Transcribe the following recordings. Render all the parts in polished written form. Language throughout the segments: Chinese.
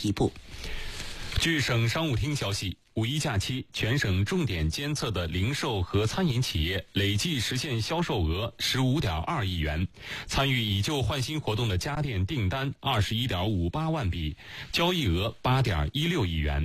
一步。 据省商务厅消息，五一假期全省重点监测的零售和餐饮企业累计实现销售额15.2亿元，参与以旧换新活动的家电订单21.58万笔，交易额8.16亿元。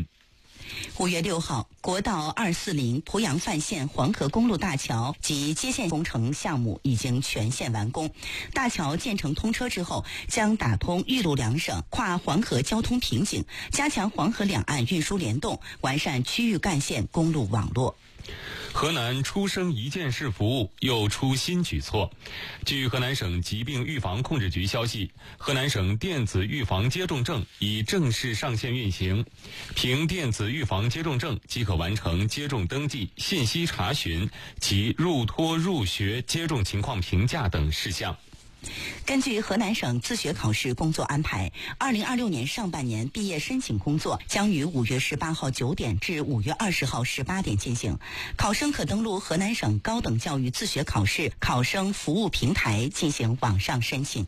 5月6号，国道240濮阳范县黄河公路大桥及接线工程项目已经全线完工。大桥建成通车之后，将打通豫鲁两省跨黄河交通瓶颈，加强黄河两岸运输联动，完善区域干线公路网络。 河南出生一件事服务又出新举措。据河南省疾病预防控制局消息，河南省电子预防接种证已正式上线运行，凭电子预防接种证即可完成接种登记、信息查询及入托入学接种情况评价等事项。 根据河南省自学考试工作安排，2026年上半年毕业申请工作将于5月18号9点至5月20号18点进行。考生可登录河南省高等教育自学考试考生服务平台进行网上申请。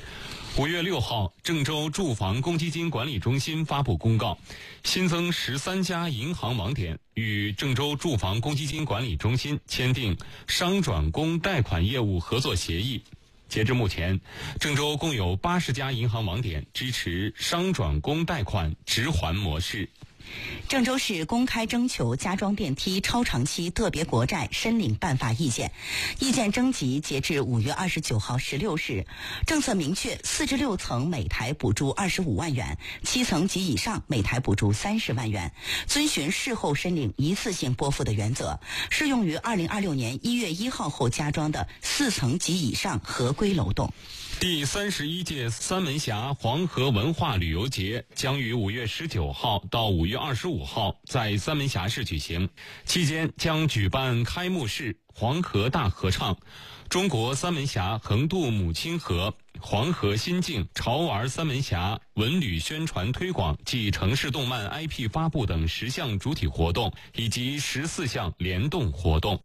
5月6号，郑州住房公积金管理中心发布公告，新增13家银行网点与郑州住房公积金管理中心签订商转公贷款业务合作协议。截至目前，郑州共有80家银行网点支持商转公贷款直还模式。 郑州市公开征求加装电梯超长期特别国债申领办法意见，意见征集截至5月29号16时。政策明确，4至6层每台补助25万元，7层及以上每台补助30万元，遵循事后申领一次性拨付的原则，适用于2026年1月1号后加装的4层及以上合规楼栋。 第31届三门峡黄河文化旅游节将于5月19号到5月25号在三门峡市举行，期间将举办开幕式、黄河大合唱、中国三门峡横渡母亲河、黄河心境、潮玩三门峡文旅宣传推广暨城市动漫 IP 发布等10项主体活动以及14项联动活动。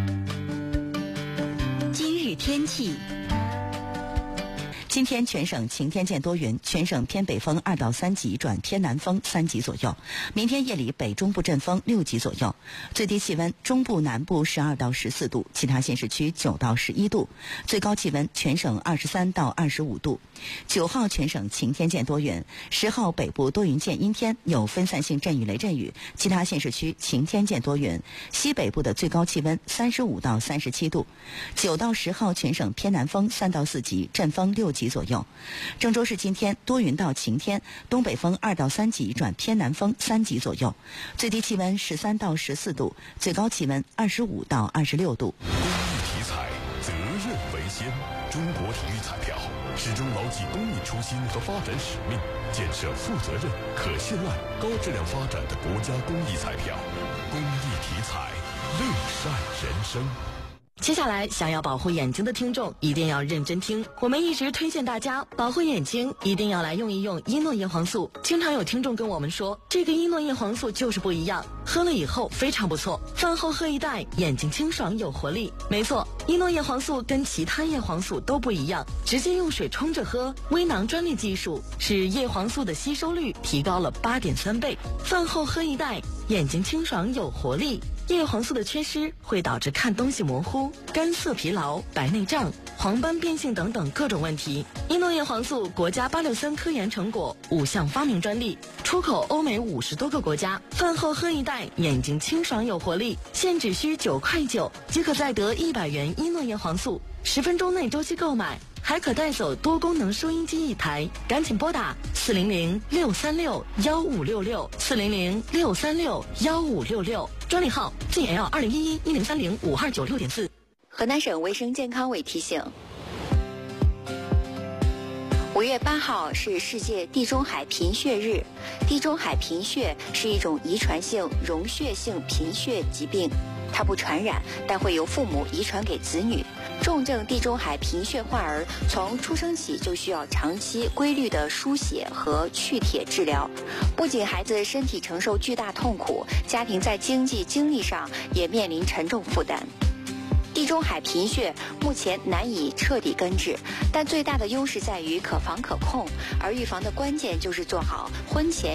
今日天气。今天全省晴天见多云，全省偏北风2到3级转偏南风3级左右。明天夜里北中部阵风6级左右。最低气温中部南部12到14度，其他县市区9到11度。最高气温全省23到25度。9号全省晴天见多云，10号北部多云见阴天，有分散性阵雨雷阵雨，其他县市区晴天见多云。西北部的最高气温35到37度。9到10号全省偏南风3到4级，阵风6级左右。郑州市今天多云到晴天，东北风2到3级转偏南风3级左右，最低气温13到14度，最高气温25到26度。 公益体彩，责任为先。中国体育彩票始终牢记公益初心和发展使命，建设负责任、可信赖、高质量发展的国家公益彩票。公益体彩，乐善人生。 接下来，想要保护眼睛的听众一定要认真听。我们一直推荐大家保护眼睛，一定要来用一用伊诺叶黄素。经常有听众跟我们说，这个伊诺叶黄素就是不一样，喝了以后非常不错，饭后喝一袋，眼睛清爽有活力。没错，伊诺叶黄素跟其他叶黄素都不一样，直接用水冲着喝，微囊专利技术使叶黄素的吸收率提高了8.3倍。饭后喝一袋，眼睛清爽有活力。叶黄素的缺失会导致看东西模糊、干涩疲劳、白内障、黄斑变性等等各种问题。伊诺叶黄素国家863科研成果，5项发明专利，出口欧美50多个国家。饭后喝一袋，眼睛清爽有活力，现只需9.9块即可再得100元伊诺叶黄素，10分钟内周期购买，还可带走多功能收音机1台。赶紧拨打400-636-1566 400-636-1566，专利号 ZL2011-1030-5296.4。 河南省卫生健康委提醒，5月8号是世界地中海贫血日。地中海贫血是一种遗传性溶血性贫血疾病，它不传染，但会由父母遗传给子女。重症地中海贫血患儿从出生起就需要长期规律的输血和去铁治疗，不仅孩子身体承受巨大痛苦，家庭在经济精力上也面临沉重负担。地中海贫血目前难以彻底根治，但最大的优势在于可防可控，而预防的关键就是做好婚前